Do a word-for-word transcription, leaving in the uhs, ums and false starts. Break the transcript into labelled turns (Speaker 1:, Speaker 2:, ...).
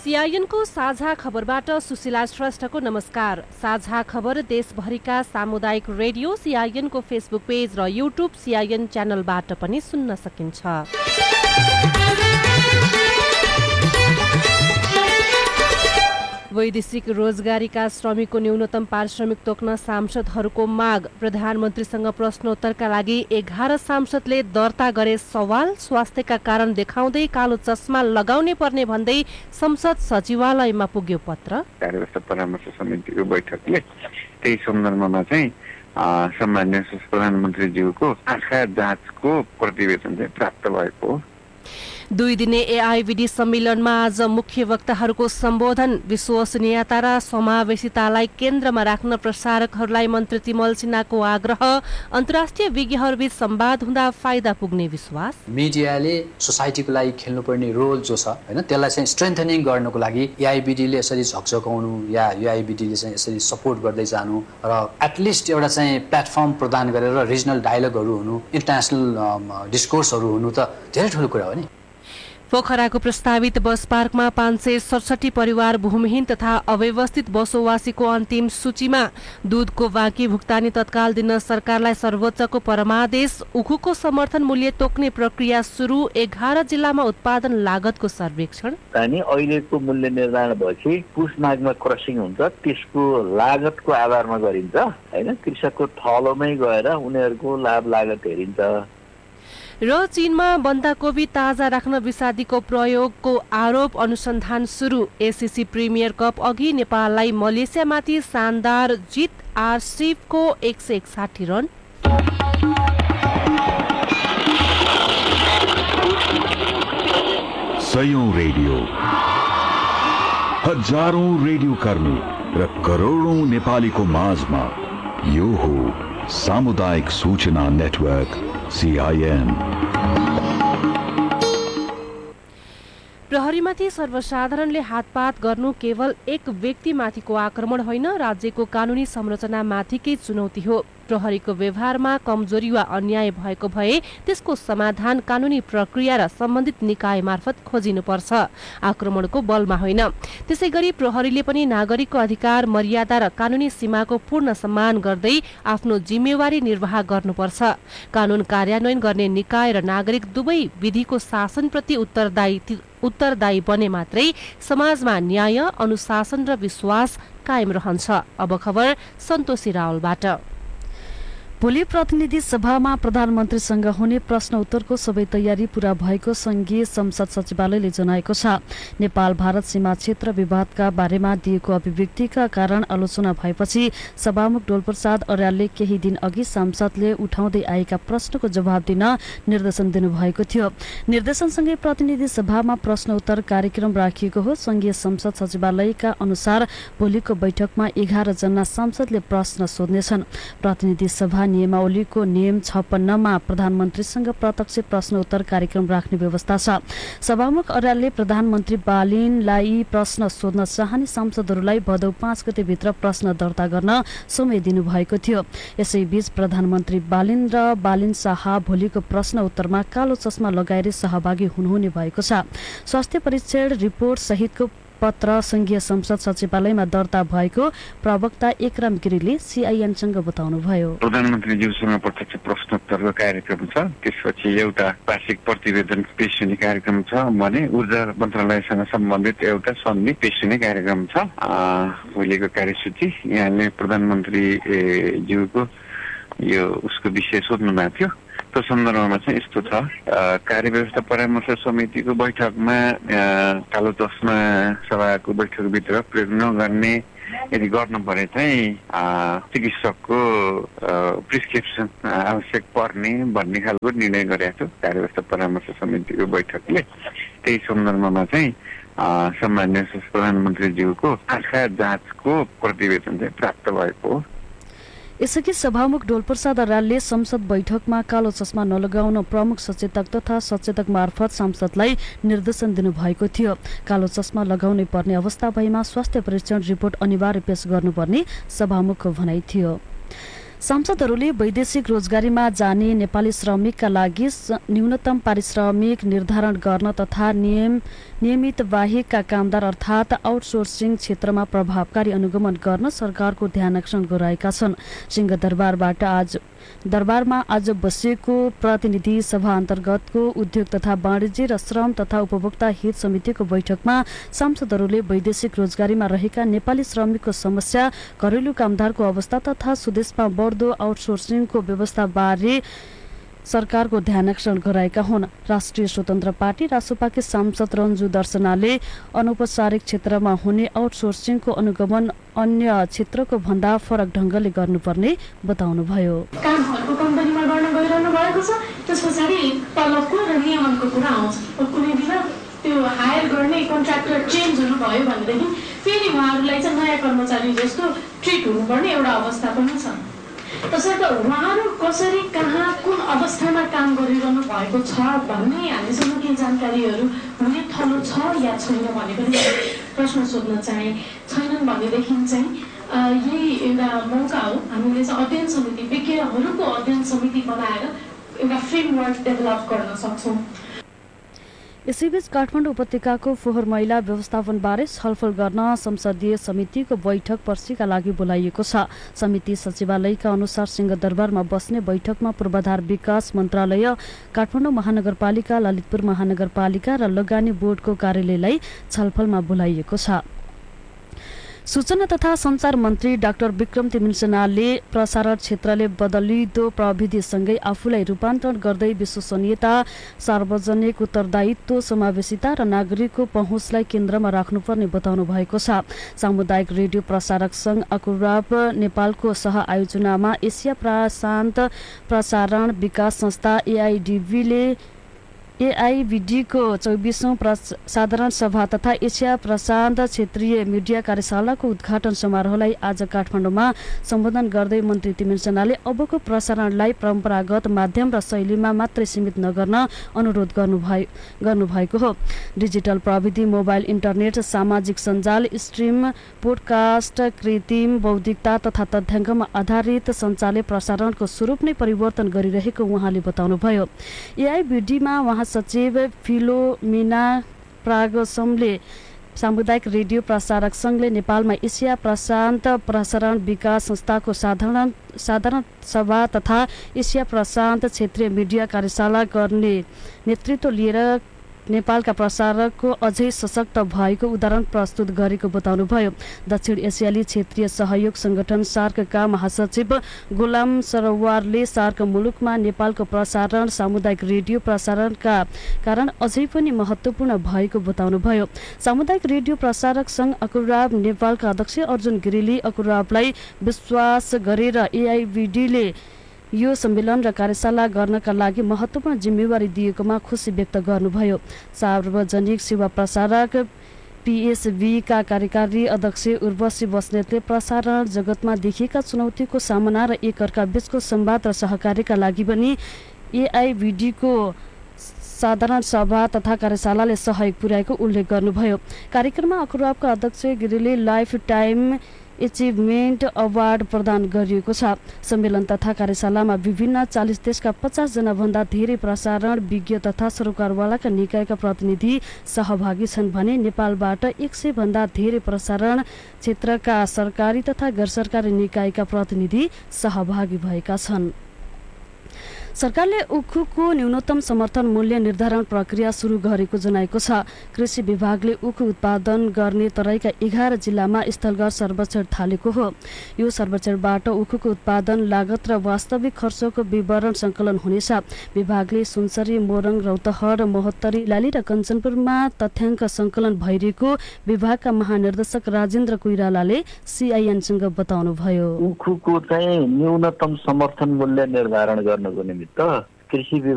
Speaker 1: सीआईएनको साझा खबरबाट सुशीला श्रेष्ठको नमस्कार। साझा खबर देशभरिका सामुदायिक रेडियो सीआईएनको फेसबुक पेज र युट्युब सीआईएन च्यानलबाट पनि सुन्न सकिन्छ। वैदेशिक रोजगारीका श्रमिकको न्यूनतम पारिश्रमिक तोक्न सांसदहरूको माग। प्रधानमन्त्रीसँग प्रश्नोत्तरका लागि एघार सांसदले दर्ता गरे सवाल। स्वास्थ्यका कारण देखाउँदै कालो चस्मा लगाउनै पर्ने भन्दै संसद सचिवालयमा पुग्यो पत्र।
Speaker 2: कार्यव्यवस्था परामर्श समितिको बैठकले त्यही सन्दर्भमा चाहिँ सम्माननीय प्रधानमन्त्रीज्यूको आँखा जाँचको प्रतिवेदन चाहिँ प्राप्त भएको हो।
Speaker 1: दुई दिने एआईबीडी सम्मेलनमा आज मुख्य वक्ताहरूको सम्बोधन। विश्वसनीयता र समावेशितालाई केन्द्रमा राख्न प्रसारकहरूलाई मन्त्री तिमल सिन्हाको आग्रह। अन्तर्राष्ट्रिय विज्ञहरूबीच संवाद हुँदा फाइदा पुग्ने विश्वास।
Speaker 3: मिडियाले सोसाइटीको लागि खेल्नुपर्ने रोल जो छ हैन त्यसलाई चाहिँ स्ट्रेन्थनिङ गर्नको लागि एआईबीडीले यसरी झकझकाउनु या एआईबीडीले चाहिँ यसरी सपोर्ट गर्दै जानु र एटलिस्ट एउटा चाहिँ प्लेटफर्म प्रदान गरेर रिजनल डायलगहरू हुनु, इन्टरनेसनल डिस्कोर्सहरू हुनु त धेरै ठुलो कुरा हो नि।
Speaker 1: पोखराको प्रस्तावित बस पार्कमा पाँच सय सडसठी परिवार भूमिहीन तथा अव्यवस्थित बसोबासीको अन्तिम सूचीमा। दूधको बाँकी भुक्तानी तत्काल दिन सरकारलाई सर्वोच्चको परमादेश। उखुको समर्थन मूल्य तोक्ने प्रक्रिया सुरु। एघार जिल्लामा उत्पादन लागतको सर्वेक्षण।
Speaker 4: अनि अहिलेको मूल्य निर्धारण भएपछि पुस माघमा क्रसिङ हुन्छ, त्यसको लागतको आधारमा गरिन्छ हैन। कृषकको थलोमै गएर उनीहरूको लाभ लागत हेरिन्छ।
Speaker 1: र चीनमा बन्दाकोपी ताजा राख्न विषादीको प्रयोगको आरोप। अनुसन्धान सुरु। एसीसी प्रिमियर कप अघि नेपाललाई मलेसियामाथि शानदार जित। आरसीबको एक सय एकसाठी रन।
Speaker 5: सयौं रेडियो, हजारौं रेडियो कर्मी र करोडौं नेपालीको माझमा यो हो सामुदायिक सूचना नेटवर्क सीआईएन।
Speaker 1: प्रहरीमाथि सर्वसाधारणले हातपात गर्नु केवल एक व्यक्तिमाथिको आक्रमण होइन, राज्यको कानुनी संरचनामाथिकै चुनौती हो। प्रहरीको व्यवहारमा कमजोरी वा अन्याय भएको भए त्यसको समाधान कानुनी प्रक्रिया र सम्बन्धित निकाय मार्फत खोजिनुपर्छ, आक्रमणको बलमा होइन। त्यसैगरी प्रहरीले पनि नागरिकको अधिकार, मर्यादा र कानुनी सीमाको पूर्ण सम्मान गर्दै आफ्नो जिम्मेवारी निर्वाह गर्नुपर्छ। कानुन कार्यान्वयन गर्ने निकाय र नागरिक दुवै विधिको शासनप्रति उत्तरदायी उत्तरदायी बने मात्रै समाजमा न्याय, अनुशासन र विश्वास कायम रहन्छ। अब खबर सन्तोषी रावलबाट।
Speaker 6: भोलि प्रतिनिधि सभामा प्रधानमन्त्रीसँग हुने प्रश्न उत्तरको सबै तयारी पूरा भएको संघीय संसद सचिवालयले जनाएको छ। नेपाल भारत सीमा क्षेत्र विवादका बारेमा दिएको अभिव्यक्तिका कारण आलोचना भएपछि सभामुख डोलप्रसाद अर्यालले केही दिन अघि सांसदले उठाउँदै आएका प्रश्नको जवाब दिन निर्देशन दिनुभएको थियो। निर्देशनसँगै प्रतिनिधि सभामा प्रश्न उत्तर कार्यक्रम राखिएको हो। संघीय संसद सचिवालयका अनुसार भोलिको बैठकमा एघार जना सांसदले प्रश्न सोध्नेछन्। प्रतिनिधि सभा नियमावलीको नियम छप्पन्नमा प्रधानमन्त्रीसँग प्रत्यक्ष प्रश्न उत्तर कार्यक्रम राख्ने व्यवस्था छ। सभामुख अर्यालले प्रधानमन्त्री बालिनलाई प्रश्न सोध्न चाहने सांसदहरूलाई भदौ पाँच गतेभित्र प्रश्न दर्ता गर्न समय दिनुभएको थियो। यसैबीच प्रधानमन्त्री बालिन र बालिन शाह भोलिको प्रश्न उत्तरमा कालो चस्मा लगाएर सहभागी हुनुहुने भएको छ। स्वास्थ्य परीक्षण रिपोर्ट सहितको पत्र संघीय संसद सचिवालयमा दर्ता भएको प्रवक्ता एकराम गिरीले सीआईएनसँग बताउनुभयो।
Speaker 2: प्रधानमन्त्रीज्यूसँग प्रत्यक्ष प्रश्नोत्तरको कार्यक्रम छ, त्यसपछि एउटा वार्षिक प्रतिवेदन पेश हुने कार्यक्रम छ भने ऊर्जा मन्त्रालयसँग सम्बन्धित एउटा सन्धि पेश हुने कार्यक्रम छ। भोलिको कार्यसूची यहाँले प्रधानमन्त्रीज्यूको यो उसको विषय सोध्नु भएको थियो। त्यो सन्दर्भमा चाहिँ यस्तो छ, कार्यव्यवस्था परामर्श समितिको बैठकमा कालो चस्मा सभाको बैठकभित्र प्रयोग नगर्ने यदि गर्नु परे चाहिँ चिकित्सकको प्रिस्क्रिप्सन आवश्यक पर्ने भन्ने खालको निर्णय गरेको थियो कार्यव्यवस्था परामर्श समितिको बैठकले। त्यही सन्दर्भमा चाहिँ सम्माननीय प्रधानमन्त्रीज्यूको आँखा जाँचको प्रतिवेदन चाहिँ प्राप्त भएको हो।
Speaker 6: यसअघि सभामुख डोलप्रसाद अर्यालले संसद बैठकमा कालो चस्मा नलगाउन प्रमुख सचेतक तथा सचेतक मार्फत सांसदलाई निर्देशन दिनुभएको थियो। कालो चस्मा लगाउनै पर्ने अवस्था भएमा स्वास्थ्य परीक्षण रिपोर्ट अनिवार्य पेश गर्नुपर्ने सभामुखको भनाइ थियो। सांसदहरूले वैदेशिक रोजगारीमा जाने नेपाली श्रमिकका लागि न्यूनतम पारिश्रमिक निर्धारण गर्न तथा नियम नियमित बाहेकका कामदार अर्थात् आउटसोर्सिङ क्षेत्रमा प्रभावकारी अनुगमन गर्न सरकारको ध्यान आकर्षण गराएका छन्। सिंहदरबारबाट आज दरबारमा आज बसेको प्रतिनिधि सभा अन्तर्गतको उद्योग तथा वाणिज्य र श्रम तथा उपभोक्ता हित समितिको बैठकमा सांसदहरूले वैदेशिक रोजगारीमा रहेका नेपाली श्रमिकको समस्या, घरेलु कामदारको अवस्था तथा स्वदेशमा बढ्दो आउटसोर्सिङको व्यवस्थाबारे सरकारको ध्यान आकर्षण गराएका हुन्। राष्ट्रिय स्वतन्त्र पार्टी रासोपाकी सांसद रन्जु दर्शनाले अनौपचारिक क्षेत्रमा हुने आउटसोर्सिङको अनुगमन अन्य क्षेत्रको भन्दा फरक ढंगले गर्नुपर्ने बताउनुभयो।
Speaker 7: कामहरुको कम्पनीमा गर्न गइरहनु भएको छ, त्यस पछाडी तलबको र नियमनको कुरा आउँछ। कुनै दिन त्यो हायर गर्ने कन्ट्र्याक्टर चेन्ज हुनु भयो भनेदेखि फेरि उहाँहरूलाई चाहिँ नयाँ कर्मचारी जस्तो ट्रिट हुनुपर्ने एउटा अवस्था पनि छ। त्यसर्थ उहाँहरू कसरी कहाँ कुन अवस्थामा काम गरिरहनु भएको छ भन्ने हामीसँग केही जानकारीहरू हुने थलो छ या छैन भन्ने पनि प्रश्न सोध्न चाहे। छैनन् भनेदेखि चाहिँ यही एउटा मौका हो, हामीले चाहिँ अध्ययन समिति, विज्ञहरूको अध्ययन समिति बनाएर एउटा फ्रेमवर्क डेभलप गर्न सक्छौँ।
Speaker 6: यसैबीच काठमाडौँ उपत्यकाको फोहोर मैला व्यवस्थापनबारे छलफल गर्न संसदीय समितिको बैठक पर्सीका लागि बोलाइएको छ। समिति सचिवालयका अनुसार सिंहदरबारमा बस्ने बैठकमा पूर्वाधार विकास मन्त्रालय, काठमाडौँ महानगरपालिका, ललितपुर महानगरपालिका र लगानी बोर्डको कार्यालयलाई छलफलमा बोलाइएको छ। सूचना तथा संचार मन्त्री डाक्टर विक्रम तिमिल्सिनाले प्रसारण क्षेत्रले बदलिदो प्रविधिसँगै आफूलाई रूपान्तरण गर्दै विश्वसनीयता, सार्वजनिक उत्तरदायित्व, समावेशिता र नागरिकको पहुँचलाई केन्द्रमा राख्नुपर्ने बताउनु भएको छ। सामुदायिक रेडियो प्रसारक संघ अकुराब नेपालको सह आयोजनामा एसिया प्रशान्त प्रसारण विकास संस्था एआईडीबीले एआईबीडीको चौबिसौं साधारण सभा तथा एसिया प्रशान्त क्षेत्रीय मिडिया कार्यशालाको उद्घाटन समारोहलाई आज काठमाडौँमा सम्बोधन गर्दै मन्त्री तिमिल्सिनाले अबको प्रसारणलाई परम्परागत माध्यम र शैलीमा मात्रै सीमित नगर्न अनुरोध गर्नुभएको हो। डिजिटल प्रविधि, मोबाइल इन्टरनेट, सामाजिक सञ्जाल, स्ट्रिम, पोडकास्ट, कृत्रिम बौद्धिकता तथा तथ्याङ्कमा आधारित सञ्चारले प्रसारणको स्वरूप नै परिवर्तन गरिरहेको उहाँले बताउनुभयो। एआईबीडीमा उहाँ सचिव फिलोमिना प्रागसमले सामुदायिक रेडियो प्रसारक संघले नेपालमा एसिया प्रशान्त प्रसारण विकास संस्थाको साधारण साधारण सभा तथा एसिया प्रशान्त क्षेत्रीय मिडिया कार्यशाला गर्ने नेतृत्व लिएर नेपालका प्रसारकको अझै सशक्त भएको उदाहरण प्रस्तुत गरेको बताउनुभयो। दक्षिण एसियाली क्षेत्रीय सहयोग संगठन सार्कका महासचिव गुलाम सरवारले सार्क मुलुकमा नेपालको प्रसारण सामुदायिक रेडियो प्रसारणका कारण अझै पनि महत्त्वपूर्ण भएको बताउनुभयो। सामुदायिक रेडियो प्रसारक संघ अकुराब नेपालका अध्यक्ष अर्जुन गिरीले अकुराबलाई विश्वास गरेर एआईबीडीले यो सम्मेलन र कार्यशाला गर्नका लागि महत्त्वपूर्ण जिम्मेवारी दिएकोमा खुसी व्यक्त गर्नुभयो। सार्वजनिक सेवा प्रसारक पीएसबीका कार्यकारी अध्यक्ष उर्वशी बस्नेतले प्रसारण जगतमा देखिएका चुनौतीको सामना र एकअर्का बीचको संवाद र सहकार्यका लागि पनि एआईबीडीको साधारण सभा तथा कार्यशालाले सहयोग पुर्याएको उल्लेख गर्नुभयो। कार्यक्रममा अकुराबका अध्यक्ष गिरीले लाइफ टाइम एचिभमेन्ट अवार्ड प्रदान गरिएको छ। सम्मेलन तथा कार्यशालामा विभिन्न चालिस देशका पचास जना भन्दा धेरै प्रसारण विज्ञ तथा सरोकारवालाका निकायका प्रतिनिधि सहभागी छन् भने नेपालबाट एक सय भन्दा धेरै प्रसारण क्षेत्रका सरकारी तथा गैर सरकारी निकायका प्रतिनिधि सहभागी भएका छन्। सरकारले उखुको न्यूनतम समर्थन मूल्य निर्धारण प्रक्रिया सुरु गरेको जनाएको छ। कृषि विभागले उखु उत्पादन गर्ने तराईका एघार जिल्लामा स्थलगत सर्वेक्षण थालेको हो। यो सर्वेक्षणबाट उखुको उत्पादन लागत र वास्तविक खर्चको विवरण संकलन हुनेछ। विभागले सुनसरी, मोरङ, रौतहट, महोत्तरी, इलाली र कञ्चनपुरमा तथ्याङ्क संकलन भइरहेको विभागका महानिर्देशक राजेन्द्र कोइरालाले सीआईएनसँग बताउनुभयो।
Speaker 4: उखुको चाहिँ न्यूनतम समर्थन मूल्य निर्धारण गर्नको निमित्त कृषि